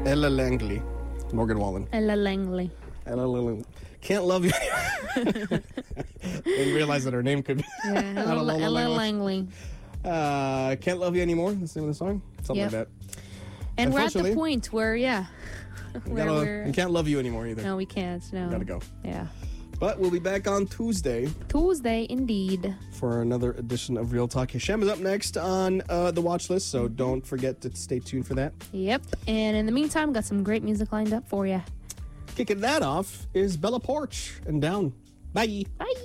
Ella Langley. Morgan Wallen. Ella Langley. Ella Langley. Can't love you. Didn't realize that her name could be. Yeah, Ella Langley. Can't Love You Anymore. That's the name of the song. Something like that. And we're at the point where, we can't love you anymore either. No, we can't. No. Gotta go. Yeah. But we'll be back on Tuesday. Tuesday, indeed. For another edition of Real Talk. Hashem is up next on the watch list, so don't forget to stay tuned for that. Yep. And in the meantime, got some great music lined up for you. Kicking that off is Bella Porch and Down. Bye. Bye.